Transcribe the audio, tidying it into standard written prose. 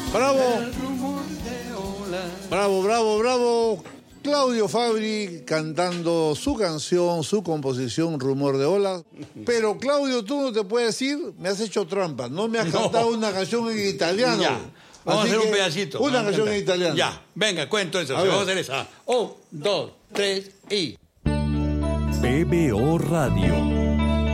Bravo. Bravo, bravo, bravo. Claudio Fabri cantando su canción, su composición, Rumor de Olas. Pero, Claudio, tú no te puedes decir, me has hecho trampa. No me has cantado una canción en italiano. Ya. Vamos a hacer un pedacito. Una canción en italiano. Ya, venga, cuento eso. Vamos a hacer esa. 1, 2, 3 y... PBO Radio.